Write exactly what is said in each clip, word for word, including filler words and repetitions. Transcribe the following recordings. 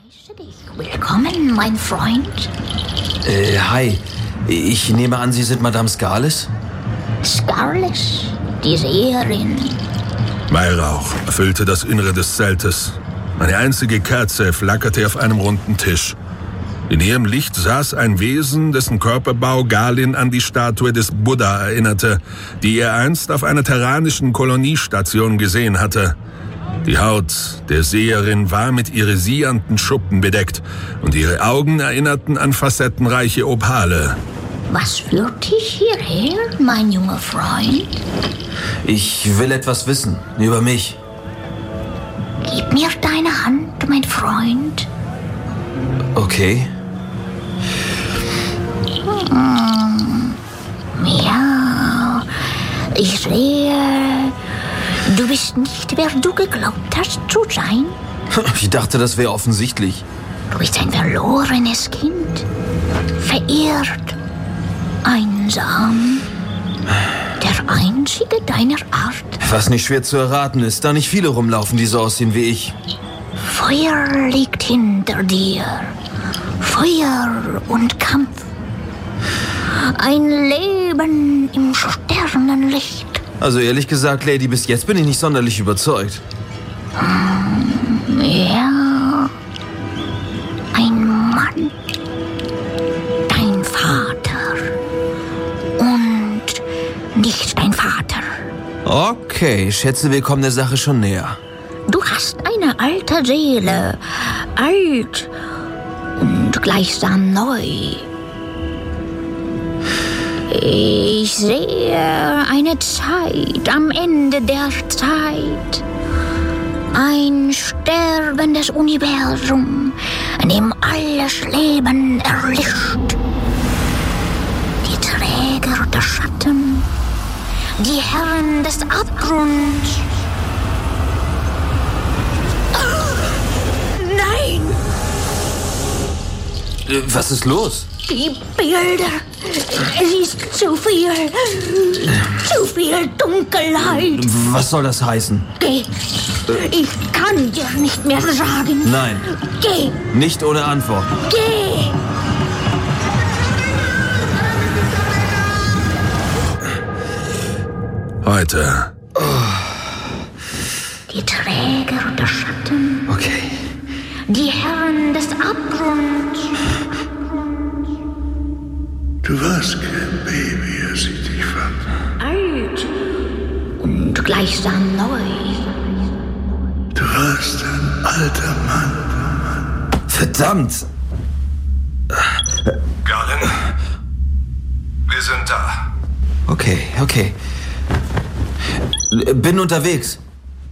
Begrüße dich. Willkommen, mein Freund. Äh, hi. Ich nehme an, Sie sind Madame Scarlis? Scarlis, die Seherin. Weihrauch erfüllte das Innere des Zeltes. Eine einzige Kerze flackerte auf einem runden Tisch. In ihrem Licht saß ein Wesen, dessen Körperbau Galen an die Statue des Buddha erinnerte, die er einst auf einer terranischen Koloniestation gesehen hatte. Die Haut der Seherin war mit irisierenden Schuppen bedeckt und ihre Augen erinnerten an facettenreiche Opale. Was führt dich hierher, mein junger Freund? Ich will etwas wissen über mich. Gib mir deine Hand, mein Freund. Okay. Hm. Ja, ich sehe, du bist nicht, wer du geglaubt hast zu sein. Ich dachte, das wäre offensichtlich. Du bist ein verlorenes Kind, verirrt, einsam, der einzige deiner Art. Was nicht schwer zu erraten ist, da nicht viele rumlaufen, die so aussehen wie ich. Feuer liegt hinter dir, Feuer und Kampf. Ein Leben im Sternenlicht. Also ehrlich gesagt, Lady, bis jetzt bin ich nicht sonderlich überzeugt. Hm, ja, ein Mann, dein Vater und nicht dein Vater. Okay, schätze, wir kommen der Sache schon näher. Du hast eine alte Seele, alt und gleichsam neu. Ich sehe eine Zeit am Ende der Zeit. Ein sterbendes Universum, in dem alles Leben erlischt. Die Träger der Schatten, die Herren des Abgrunds. Nein! Was ist los? Die Bilder. Es ist zu viel. Zu viel Dunkelheit. Was soll das heißen? Geh. Ich kann dir nicht mehr sagen. Nein. Geh. Nicht ohne Antwort. Geh. Heute. Oh. Die Träger der Schatten. Okay. Die Herren des Abgrunds. Du warst kein Baby, als ich dich fand. Alt und gleichsam neu. Du warst ein alter Mann. Verdammt! Galen, wir sind da. Okay, okay. Bin unterwegs.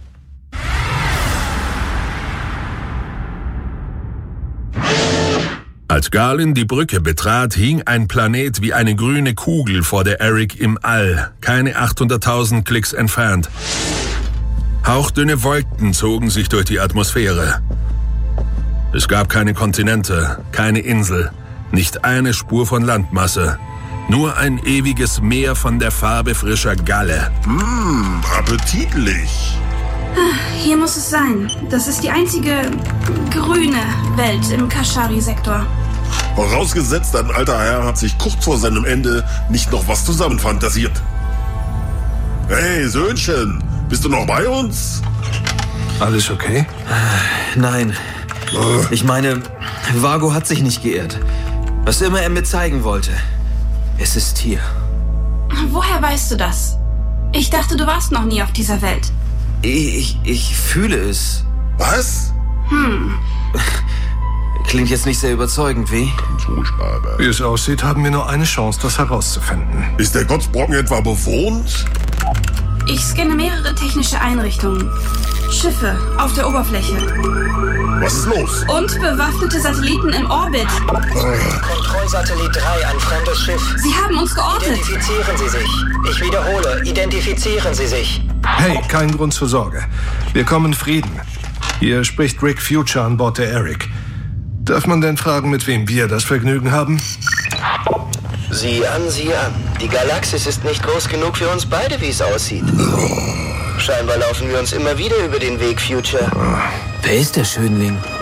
Als Galen die Brücke betrat, hing ein Planet wie eine grüne Kugel vor der Eric im All, keine achthunderttausend Klicks entfernt. Hauchdünne Wolken zogen sich durch die Atmosphäre. Es gab keine Kontinente, keine Insel, nicht eine Spur von Landmasse. Nur ein ewiges Meer von der Farbe frischer Galle. Mmh, appetitlich. Hier muss es sein. Das ist die einzige grüne Welt im Kashari-Sektor. Vorausgesetzt, ein alter Herr hat sich kurz vor seinem Ende nicht noch was zusammenfantasiert. Hey, Söhnchen, bist du noch bei uns? Alles okay? Nein. Ich meine, Vago hat sich nicht geirrt. Was immer er mir zeigen wollte. Es ist hier. Woher weißt du das? Ich dachte, du warst noch nie auf dieser Welt. Ich, ich fühle es. Was? Hm. Klingt jetzt nicht sehr überzeugend, wie? Wie es aussieht, haben wir nur eine Chance, das herauszufinden. Ist der Gottsbrocken etwa bewohnt? Ich scanne mehrere technische Einrichtungen. Schiffe auf der Oberfläche. Was ist los? Und bewaffnete Satelliten im Orbit. Kontrollsatellit drei, ein fremdes Schiff. Sie haben uns geortet. Identifizieren Sie sich. Ich wiederhole, identifizieren Sie sich. Hey, kein Grund zur Sorge. Wir kommen Frieden. Hier spricht Rick Future an Bord der Eric. Darf man denn fragen, mit wem wir das Vergnügen haben? Sieh an, sieh an. Die Galaxis ist nicht groß genug für uns beide, wie es aussieht. Scheinbar laufen wir uns immer wieder über den Weg, Future. Wer ist der Schönling?